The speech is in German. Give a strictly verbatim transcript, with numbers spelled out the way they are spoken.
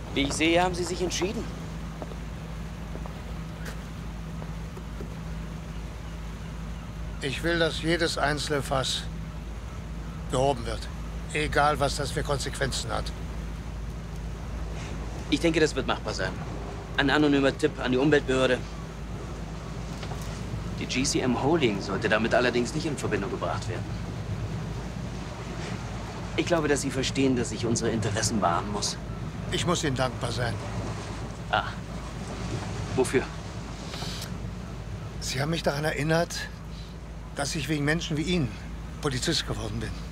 Wie ich sehe, haben Sie sich entschieden. Ich will, dass jedes einzelne Fass behoben wird. Egal, was das für Konsequenzen hat. Ich denke, das wird machbar sein. Ein anonymer Tipp an die Umweltbehörde. Die G C M Holding sollte damit allerdings nicht in Verbindung gebracht werden. Ich glaube, dass Sie verstehen, dass ich unsere Interessen wahren muss. Ich muss Ihnen dankbar sein. Ah. Wofür? Sie haben mich daran erinnert, dass ich wegen Menschen wie Ihnen Polizist geworden bin.